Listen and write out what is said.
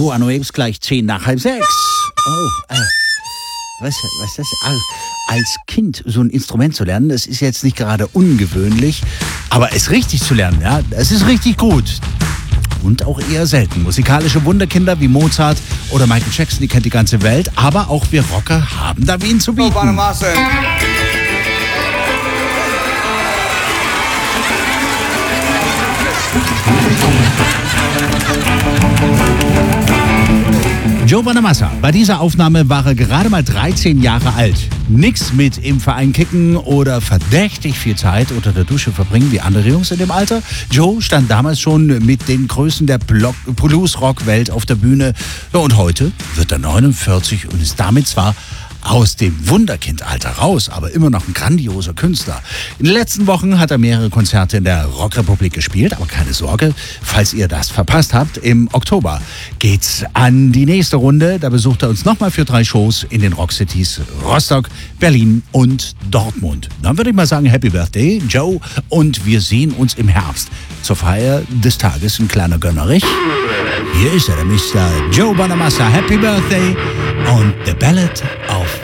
Guano Apes gleich 6:10. Oh, was ist das? Als Kind so ein Instrument zu lernen, das ist jetzt nicht gerade ungewöhnlich, aber es richtig zu lernen, ja, das ist richtig gut. Und auch eher selten. Musikalische Wunderkinder wie Mozart oder Michael Jackson, die kennt die ganze Welt, aber auch wir Rocker haben da wen zu bieten. Joe Bonamassa. Bei dieser Aufnahme war er gerade mal 13 Jahre alt. Nix mit im Verein kicken oder verdächtig viel Zeit unter der Dusche verbringen wie andere Jungs in dem Alter. Joe stand damals schon mit den Größen der Blues-Rock-Welt auf der Bühne. Ja, und heute wird er 49 und ist damit zwar aus dem Wunderkindalter raus, aber immer noch ein grandioser Künstler. In den letzten Wochen hat er mehrere Konzerte in der Rockrepublik gespielt, aber keine Sorge, falls ihr das verpasst habt, im Oktober geht's an die nächste Runde. Da besucht er uns nochmal für 3 Shows in den Rockcities Rostock, Berlin und Dortmund. Dann würde ich mal sagen, Happy Birthday, Joe, und wir sehen uns im Herbst zur Feier des Tages, ein kleiner Gönnerich. Hier ist er, der Mr. Joe Bonamassa. Happy Birthday und The Ballad of